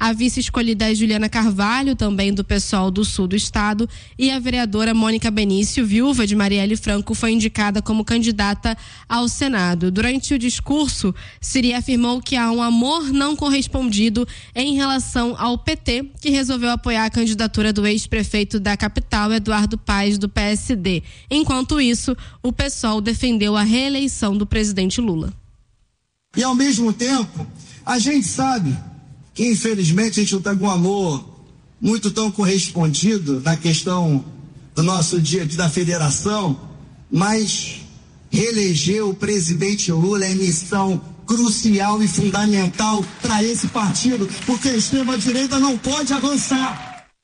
A vice escolhida é Juliana Carvalho, também do PSOL do sul do estado, e a vereadora Mônica Benício, viúva de Marielle Franco, foi indicada como candidata ao Senado. Durante o discurso, Ciri afirmou que há um amor não correspondido em relação ao PT, que resolveu apoiar a candidatura do ex-prefeito da capital, Eduardo Paes, do PSD. Enquanto isso, o PSOL defendeu a reeleição do presidente Lula. E ao mesmo tempo, a gente sabe que infelizmente a gente não está com um amor muito tão correspondido na questão do nosso dia da federação, mas reeleger o presidente Lula é missão crucial e fundamental para esse partido, porque a extrema-direita não pode avançar.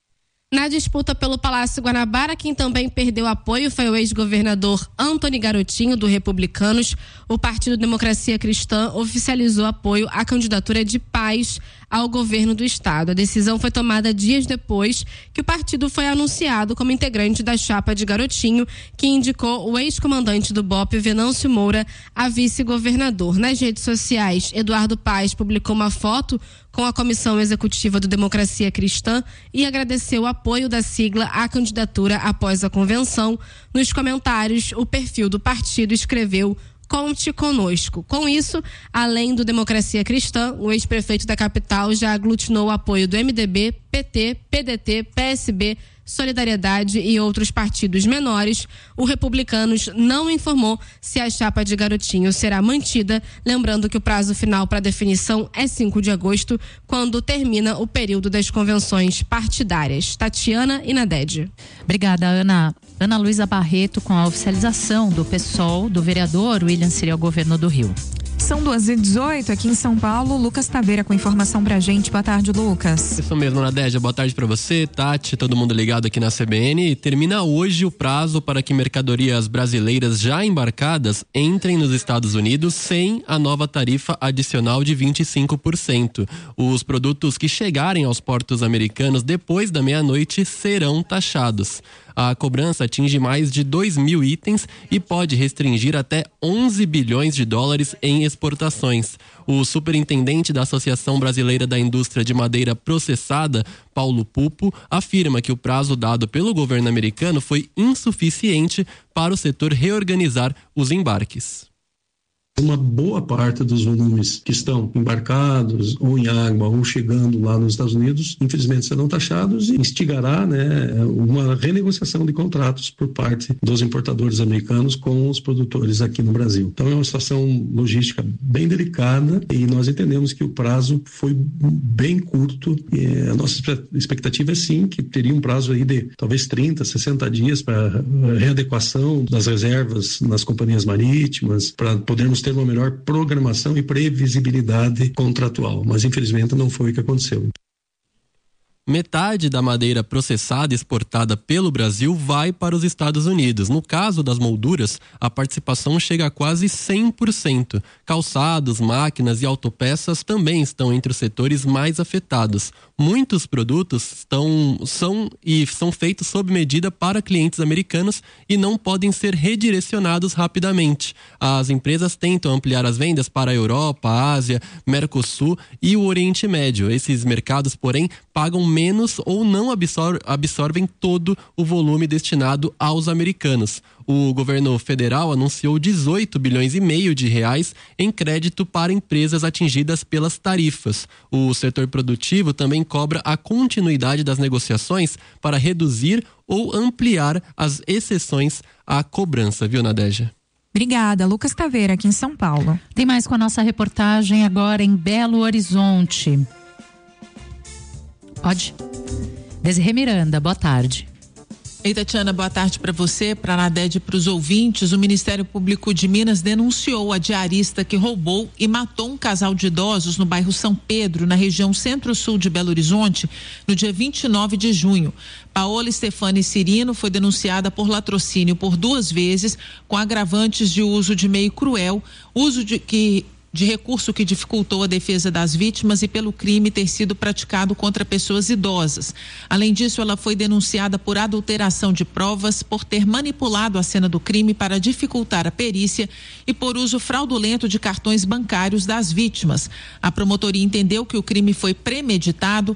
Na disputa pelo Palácio Guanabara, quem também perdeu apoio foi o ex-governador Antony Garotinho, do Republicanos. O Partido Democracia Cristã oficializou apoio à candidatura de Paes ao governo do estado. A decisão foi tomada dias depois que o partido foi anunciado como integrante da chapa de Garotinho, que indicou o ex-comandante do BOPE, Venâncio Moura, a vice-governador. Nas redes sociais, Eduardo Paes publicou uma foto com a comissão executiva do Democracia Cristã e agradeceu o apoio da sigla à candidatura após a convenção. Nos comentários, o perfil do partido escreveu: "Conte conosco". Com isso, além do Democracia Cristã, o ex-prefeito da capital já aglutinou o apoio do MDB, PT, PDT, PSB, Solidariedade e outros partidos menores. O Republicanos não informou se a chapa de Garotinho será mantida, lembrando que o prazo final para definição é 5 de agosto, quando termina o período das convenções partidárias. Tatiana Inadede. Obrigada, Ana. Ana Luísa Barreto com a oficialização do PSOL do vereador William Ciri ao governo do Rio. São 2h18 aqui em São Paulo. Lucas Taveira com informação pra gente. Boa tarde, Lucas. Isso mesmo, Nadégia. Boa tarde pra você, Tati, todo mundo ligado aqui na CBN. E termina hoje o prazo para que mercadorias brasileiras já embarcadas entrem nos Estados Unidos sem a nova tarifa adicional de 25%. Os produtos que chegarem aos portos americanos depois da meia-noite serão taxados. A cobrança atinge mais de 2.000 itens e pode restringir até 11 bilhões de dólares em exportações. O superintendente da Associação Brasileira da Indústria de Madeira Processada, Paulo Pupo, afirma que o prazo dado pelo governo americano foi insuficiente para o setor reorganizar os embarques. Uma boa parte dos volumes que estão embarcados ou em água ou chegando lá nos Estados Unidos, infelizmente serão taxados e instigará, uma renegociação de contratos por parte dos importadores americanos com os produtores aqui no Brasil. Então é uma situação logística bem delicada e nós entendemos que o prazo foi bem curto. E a nossa expectativa é sim que teria um prazo aí de talvez 30, 60 dias para readequação das reservas nas companhias marítimas, para podermos ter uma melhor programação e previsibilidade contratual, mas infelizmente não foi o que aconteceu. Metade da madeira processada e exportada pelo Brasil vai para os Estados Unidos. No caso das molduras, a participação chega a quase 100%. Calçados, máquinas e autopeças também estão entre os setores mais afetados. Muitos produtos são feitos sob medida para clientes americanos e não podem ser redirecionados rapidamente. As empresas tentam ampliar as vendas para a Europa, a Ásia, Mercosul e o Oriente Médio. Esses mercados, porém, pagam menos ou não absorvem todo o volume destinado aos americanos. O governo federal anunciou 18 bilhões e meio de reais em crédito para empresas atingidas pelas tarifas. O setor produtivo também cobra a continuidade das negociações para reduzir ou ampliar as exceções à cobrança, viu, Nadégia? Obrigada, Lucas Taveira, aqui em São Paulo. Tem mais com a nossa reportagem agora em Belo Horizonte. Pode? Desirê Miranda, boa tarde. Ei, Tatiana, boa tarde para você, para a Nadede e para os ouvintes. O Ministério Público de Minas denunciou a diarista que roubou e matou um casal de idosos no bairro São Pedro, na região centro-sul de Belo Horizonte, no dia 29 de junho. Paola Stefani Cirino foi denunciada por latrocínio por 2 vezes, com agravantes de uso de meio cruel, uso de recurso que dificultou a defesa das vítimas e pelo crime ter sido praticado contra pessoas idosas. Além disso, ela foi denunciada por adulteração de provas, por ter manipulado a cena do crime para dificultar a perícia e por uso fraudulento de cartões bancários das vítimas. A promotoria entendeu que o crime foi premeditado